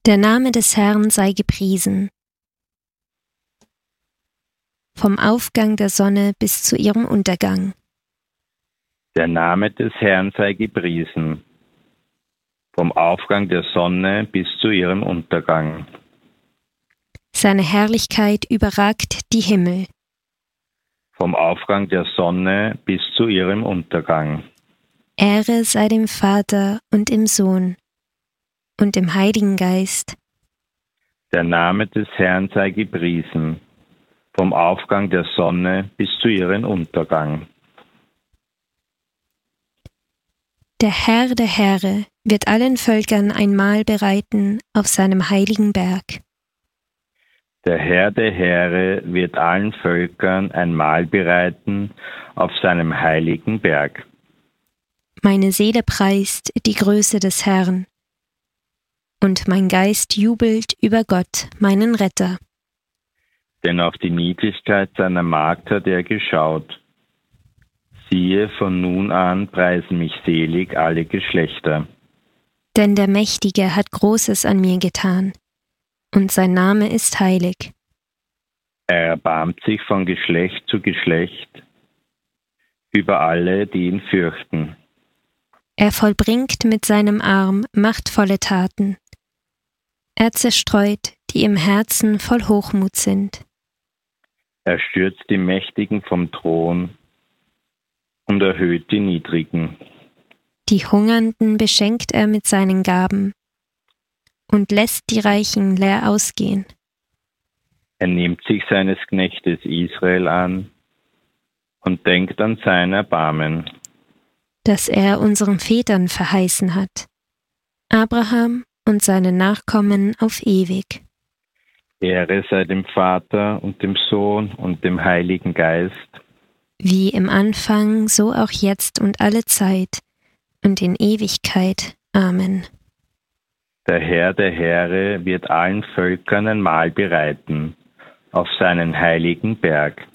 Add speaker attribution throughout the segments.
Speaker 1: Der Name des Herrn sei gepriesen. Vom Aufgang der Sonne bis zu ihrem Untergang.
Speaker 2: Der Name des Herrn sei gepriesen. Vom Aufgang der Sonne bis zu ihrem Untergang.
Speaker 1: Seine Herrlichkeit überragt die Himmel.
Speaker 2: Vom Aufgang der Sonne bis zu ihrem Untergang.
Speaker 1: Ehre sei dem Vater und dem Sohn und dem Heiligen Geist.
Speaker 2: Der Name des Herrn sei gepriesen. Vom Aufgang der Sonne bis zu ihrem Untergang.
Speaker 1: Der Herr der Heere wird allen Völkern ein Mahl bereiten auf seinem heiligen Berg.
Speaker 2: Der Herr der Heere wird allen Völkern ein Mahl bereiten auf seinem heiligen Berg.
Speaker 1: Meine Seele preist die Größe des Herrn, und mein Geist jubelt über Gott, meinen Retter.
Speaker 2: Denn auf die Niedrigkeit seiner Magd hat er geschaut. Siehe, von nun an preisen mich selig alle Geschlechter.
Speaker 1: Denn der Mächtige hat Großes an mir getan, und sein Name ist heilig.
Speaker 2: Er erbarmt sich von Geschlecht zu Geschlecht über alle, die ihn fürchten.
Speaker 1: Er vollbringt mit seinem Arm machtvolle Taten. Er zerstreut, die im Herzen voll Hochmut sind.
Speaker 2: Er stürzt die Mächtigen vom Thron und erhöht die Niedrigen.
Speaker 1: Die Hungernden beschenkt er mit seinen Gaben und lässt die Reichen leer ausgehen.
Speaker 2: Er nimmt sich seines Knechtes Israel an und denkt an sein Erbarmen,
Speaker 1: das er unseren Vätern verheißen hat, Abraham und seinen Nachkommen auf ewig.
Speaker 2: Ehre sei dem Vater und dem Sohn und dem Heiligen Geist,
Speaker 1: wie im Anfang, so auch jetzt und alle Zeit und in Ewigkeit. Amen.
Speaker 2: Der Herr der Heere wird allen Völkern ein Mahl bereiten auf seinen heiligen Berg.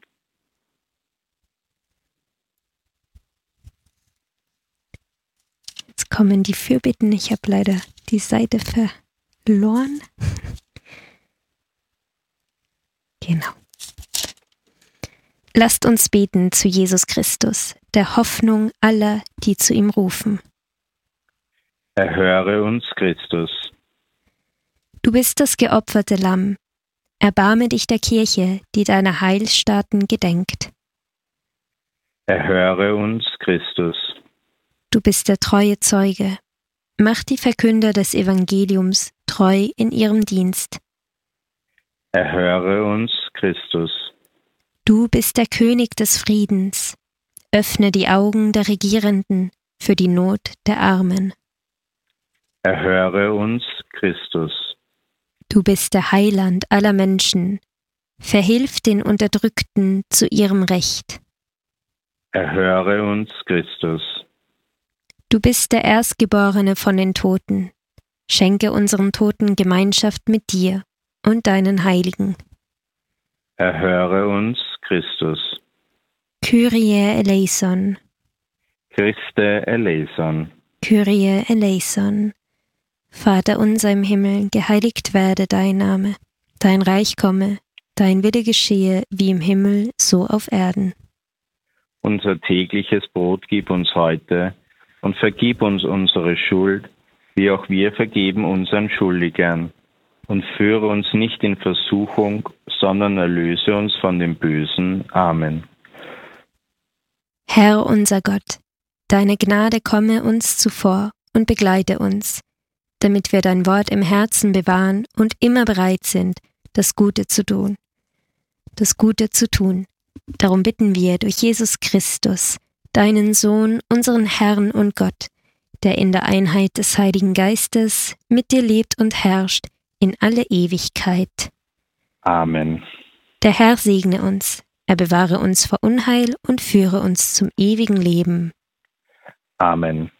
Speaker 1: Jetzt kommen die Fürbitten. Ich habe leider die Seite verloren. Genau. Lasst uns beten zu Jesus Christus, der Hoffnung aller, die zu ihm rufen.
Speaker 2: Erhöre uns, Christus.
Speaker 1: Du bist das geopferte Lamm. Erbarme dich der Kirche, die deiner Heilsstaaten gedenkt.
Speaker 2: Erhöre uns, Christus.
Speaker 1: Du bist der treue Zeuge. Mach die Verkünder des Evangeliums treu in ihrem Dienst.
Speaker 2: Erhöre uns, Christus.
Speaker 1: Du bist der König des Friedens. Öffne die Augen der Regierenden für die Not der Armen.
Speaker 2: Erhöre uns, Christus.
Speaker 1: Du bist der Heiland aller Menschen. Verhilf den Unterdrückten zu ihrem Recht.
Speaker 2: Erhöre uns, Christus.
Speaker 1: Du bist der Erstgeborene von den Toten. Schenke unseren Toten Gemeinschaft mit dir und deinen Heiligen.
Speaker 2: Erhöre uns, Christus.
Speaker 1: Kyrie eleison.
Speaker 2: Christe eleison.
Speaker 1: Kyrie eleison. Vater unser im Himmel, geheiligt werde dein Name. Dein Reich komme, dein Wille geschehe, wie im Himmel, so auf Erden.
Speaker 2: Unser tägliches Brot gib uns heute und vergib uns unsere Schuld, wie auch wir vergeben unseren Schuldigern. Und führe uns nicht in Versuchung, sondern erlöse uns von dem Bösen. Amen.
Speaker 1: Herr unser Gott, deine Gnade komme uns zuvor und begleite uns, damit wir dein Wort im Herzen bewahren und immer bereit sind, das Gute zu tun. Das Gute zu tun. Darum bitten wir durch Jesus Christus, deinen Sohn, unseren Herrn und Gott, der in der Einheit des Heiligen Geistes mit dir lebt und herrscht in alle Ewigkeit.
Speaker 2: Amen.
Speaker 1: Der Herr segne uns, er bewahre uns vor Unheil und führe uns zum ewigen Leben.
Speaker 2: Amen.